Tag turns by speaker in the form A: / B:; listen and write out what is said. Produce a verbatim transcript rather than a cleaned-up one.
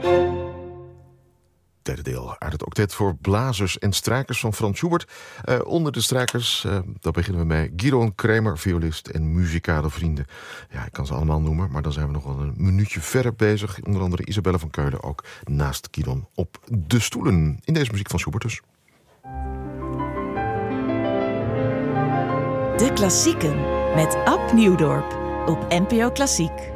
A: Derde deel uit het octet voor blazers en strijkers van Franz Schubert. Uh, onder de strijkers, uh, daar beginnen we mee. Gidon Kremer, violist en muzikale vrienden. Ja, ik kan ze allemaal noemen, maar dan zijn we nog wel een minuutje verder bezig. Onder andere Isabelle van Keulen, ook naast Gidon op de stoelen. In deze muziek van Schubert dus.
B: De Klassieken met Ab Nieuwdorp op N P O Klassiek.